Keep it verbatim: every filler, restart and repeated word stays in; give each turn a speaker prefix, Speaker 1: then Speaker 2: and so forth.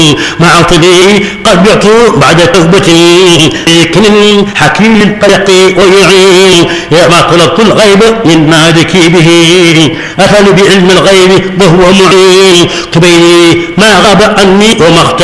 Speaker 1: مع طبي قد بعت بعد توبتي لكن حكيم القلق ويعين يا ما طلبت الغيب من مالك به أفل بعلم الغيب وهو معين تبيني ما غاب عني وما اختفى